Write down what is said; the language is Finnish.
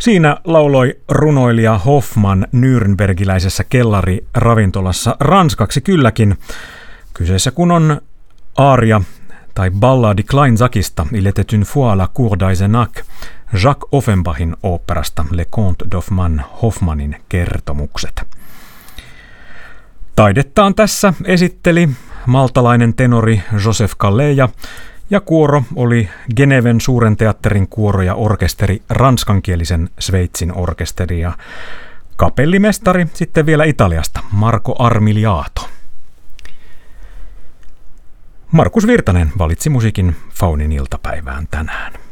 Siinä lauloi runoilija Hoffman Nürnbergiläisessä kellariravintolassa ranskaksi kylläkin. Kyseessä kun on aaria tai balladi Kleinsackista Il était une fois la cour d'Eisenach, Jacques Offenbachin oopperasta Le Conte d'Hoffmann Hoffmannin kertomukset. Taidettaan tässä esitteli maltalainen tenori Joseph Calleja, ja kuoro oli Geneven suuren teatterin kuoro ja orkesteri, ranskankielisen Sveitsin orkesteri, ja kapellimestari sitten vielä Italiasta, Marco Armiliato. Markus Virtanen valitsi musiikin Faunin iltapäivään tänään.